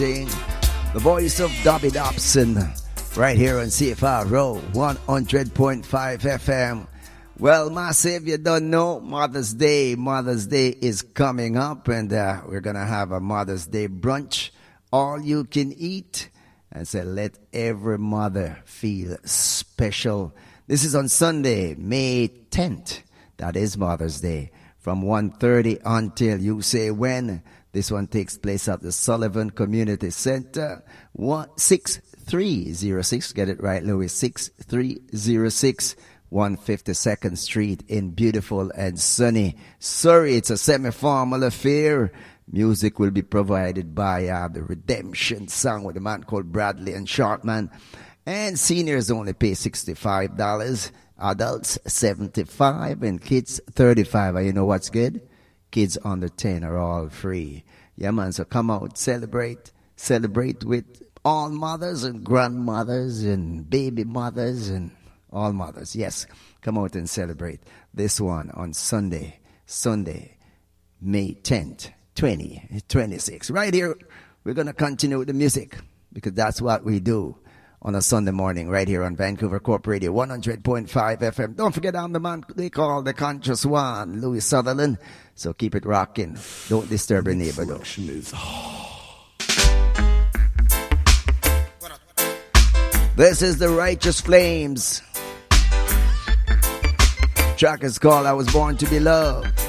The voice of Dobby Dobson, right here on CFRO 100.5 FM. Well, massive, you don't know, Mother's Day. Mother's Day is coming up, and we're going to have a Mother's Day brunch, all you can eat. And so let every mother feel special. This is on Sunday, May 10th. That is Mother's Day. From 1:30 until you say when. This one takes place at the Sullivan Community Center, 6306. Get it right, Louis. 6306, 152nd Street in beautiful and sunny Surrey. It's a semi-formal affair. Music will be provided by the Redemption Song with a man called Bradley and Sharpman. And seniors only pay $65. Adults, $75. And kids, $35. And you know what's good? Kids under 10 are all free. Yeah, man, so come out, celebrate with all mothers and grandmothers and baby mothers and all mothers. Yes, come out and celebrate this one on Sunday, May 10th, 2026. Right here, we're going to continue with the music because that's what we do on a Sunday morning right here on Vancouver Corp Radio 100.5 FM. Don't forget I'm the man they call the Conscious One, Louis Sutherland. So keep it rocking. Don't disturb your neighbor though. This is the Righteous Flames. Track is called I Was Born to Be Loved.